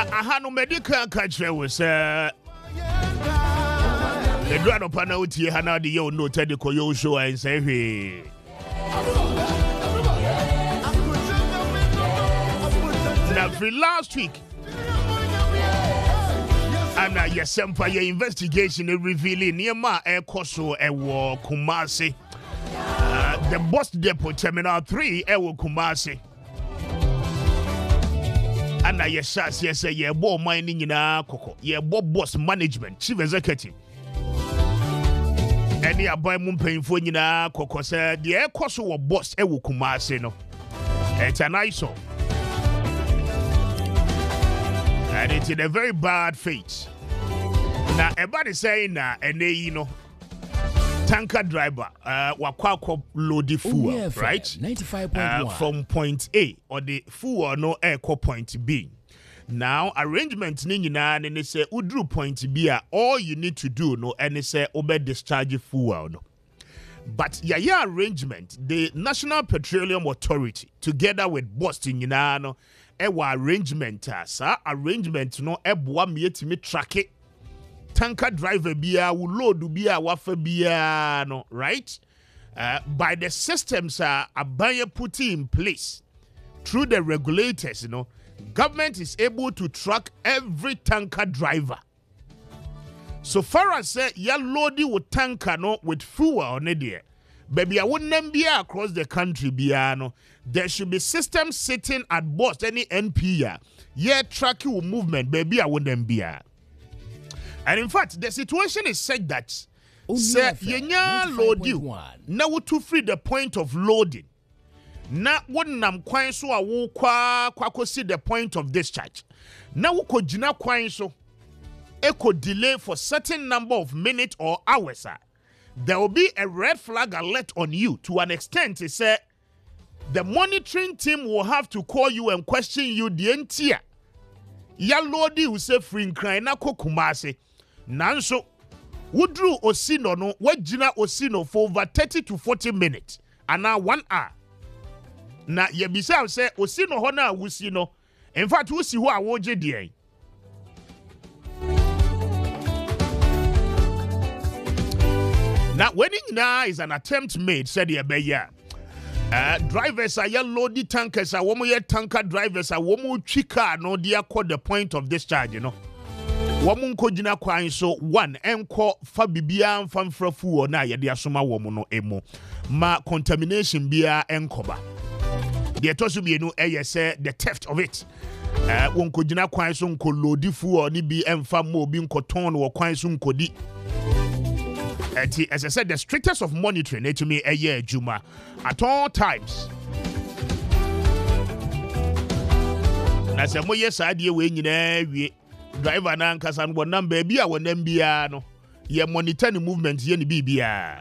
aha no medical catcher was the Drano Panauti Hana the yo no Teddy Koyo show and say hey. Now for last week and yesempa your investigation revealing near ma air koso ewo Kumasi the Boss Depot Terminal 3 ewo Kumasi. And I yes, ye bo mining in a coco, ye bo boss management, chief executive. Any a boy moon paying for in a coco said the air cost or boss ewu Kumasi no. It's an ISO. And it's in a very bad fate. Now everybody saying and they you know tanker driver wakwako load fuel, right? 95.1 from point A or the fuel no air point B. Now arrangement ni nyina ne say udru point B all you need to do no and say over discharge fuel no. But yeah arrangement the National Petroleum Authority together with Boston nyina no arrangement sa arrangement no eboa me track it. Tanker driver bia will load bia wafa bia no right by the systems Abaya put in place through the regulators you know government is able to track every tanker driver so far as say ya load with tanker no with fuel on there baby I wouldn't be across the country bia no there should be systems sitting at boss any NP track your movement baby I wouldn't be. And in fact, the situation is such that say yenya load you now to free the point of loading. Na wonam kwan so a wo kwa see the point of discharge. Na wo ko gina kwan so e could delay for certain number of minutes or hours. There will be a red flag alert on you to an extent. It say the monitoring team will have to call you and question you the entire. Ya load you say free cry na ko Kumasi. Nanso, Woodru Osino no, wajina Osino for over 30 to 40 minutes, and now 1 hour. Na yebisa say Osino hona wusino. In fact, we see who I woje die. Now, wedding now is an attempt made, said Yebeya. Drivers are loady tankers, are woman tanker drivers, are woman chika no dear call the point of discharge, you know. Woman kojina kwan so one enko fa bibia mfamfra fu na ye de asoma womo no emo ma contamination bia enkoba de toso bienu say the theft of it won kojina kwan so nko lodi fu ni bi emfa ma obi nkoton wo kwan so nkodi as I said the strictest of monitoring to me juma at all times na se mo yes ade we nyina wie driver na nkasa no number bi a wonam bia no ye monitor the movement ye ni bibia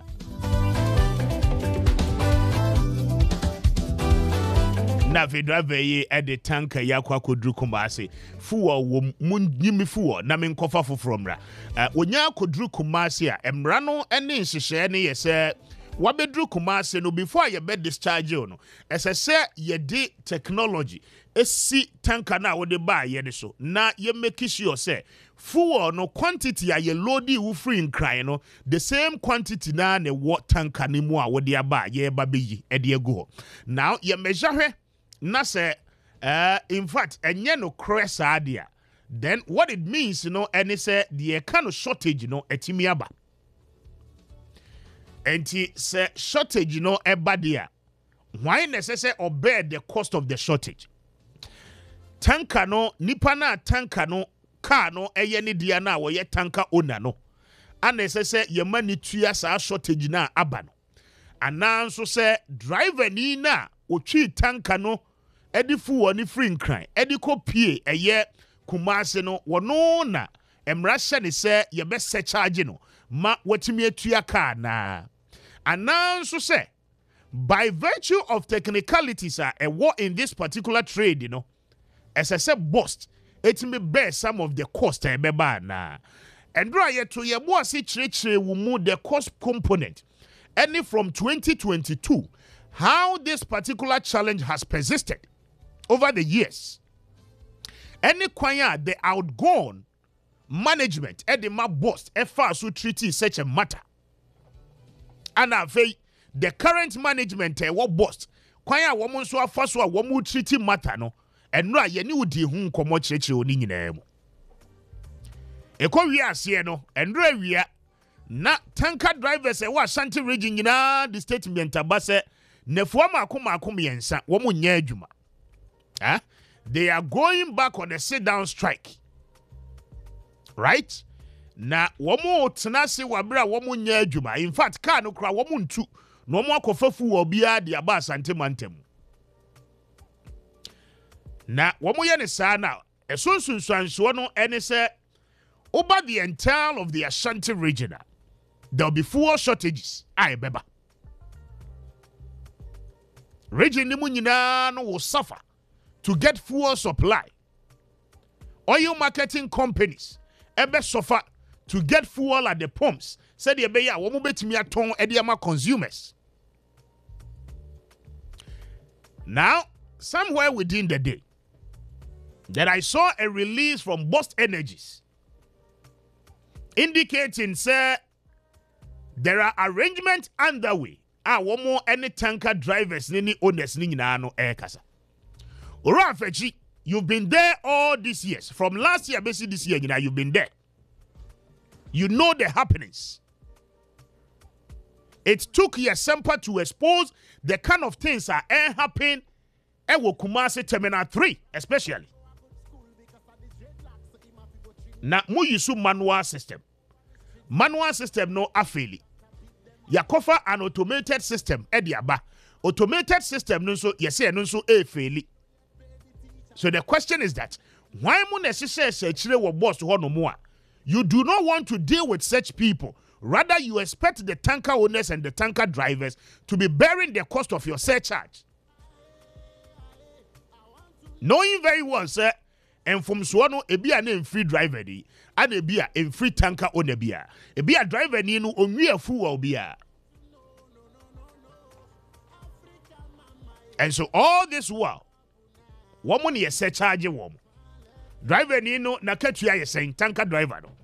na ve driver ye e de tanker ya kwa kodru Kumasi fuel wo munyimi fuel na me nkofa fofromra onya kodru Kumasi a emra no ene nhihye ne ye se wabedru Kumasi no before ye be discharge no esese ye de technology esi tanker na wo de ba ye de so na ye make sure say fuel no quantity a ye loadi wo free nkran no the same quantity na ne wo tanker ni mu a wo de aba ye ba beyi e de go now ye measure hwe na say in fact enye no cress adia then what it means you know any say the kind of shortage you know etimi aba enti say shortage you know eba dia why necessary or bear the cost of the shortage. Tanker no nipa na tanker no car no eye ne dia na wo ye tanker owner no anesese ye mani tua sa shortage na aba no ananso se driver ni na otwi tanker no edi fu oni free nkran edi ko pie eye Kumasi no wono na emra hye ne se ye be se charge no ma watimi atua car na ananso se by virtue of technicalities a war in this particular trade you know as I said, boss, it may bear some of the cost I beba na. And right to your boss, will move the cost component. Any from 2022, how this particular challenge has persisted over the years. any kwanya the outgone management the ma boss far so treaty such a matter. And the current management what boss kwanya woman so afa so a woman treaty matter no enra ye ni udi hu nkomo kyekye oni nyina mu. Ekọ wi ase no enra wia na tanker drivers wa Ashanti region nyina the statement abase nefuwa mako miensa womu nye adwuma. They are going back on a sit down strike. Right? Na womu tenase wabra womu nye adwuma. In fact, car no kra womu ntu no womu akofafu obia di aba Asante mantem. Na womu ye ne saa na esunsunsuanso no ene se over the entire of the Ashanti region there will be fuel shortages. Aye beba. Region ni mu nyina no will suffer to get fuel supply. Oil marketing companies ebe suffer to get fuel at the pumps. Said the beya wo mo betimi aton e ama consumers. Now, somewhere within the day, that I saw a release from Boost Energies indicating, sir, there are arrangements underway. One more any tanker drivers, any owners, ni no air kasa. Urafechi, you've been there all these years. From last year, basically this year, you've been there. You know the happenings. It took Yesempa to expose the kind of things that are happening at Kumasi Terminal 3, especially. Now, mu yusu manual system. Manual system no afeli. Yakofa an automated system ediaba. Automated system no so yesi no so feli. So the question is that why mu necessary chire wo boss ho no mo a? You do not want to deal with such people. Rather, you expect the tanker owners and the tanker drivers to be bearing the cost of your surcharge. Knowing very well, sir, and from Swano, a be an free driver, and a be a free tanker owner beer. A be a driver, you know, only a fool beer. And so, all this while, woman is surcharge a woman. Driver, you know, Nakatua is saying tanker driver. No.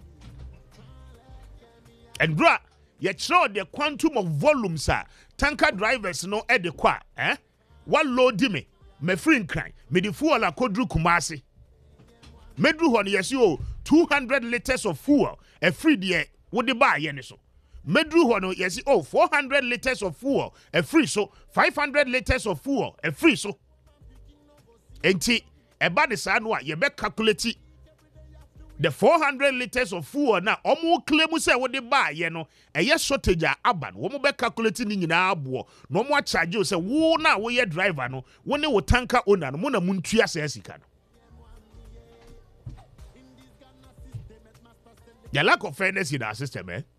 And bra, you show the quantum of volume, sir. Tanker drivers no at the qua, eh? One load me free crime, me the fuel la kodru Kumasi. Medru hon yes yo 200 liters of fuel, a free de would the buy yeniso. Medru hon yes 400 liters of fuel, a free so 500 liters of fuel, a free so. Enti, about the sanwa, you bet calculate the 400 liters of fuel now. Omo claim say what they buy, you know. A yes shortage aban. Womo be calculating in na abo. No more charge you say wo na wo ye driver no. When they wo tanker owner no mo na muntua say sika no. The lack of fairness in our system, eh?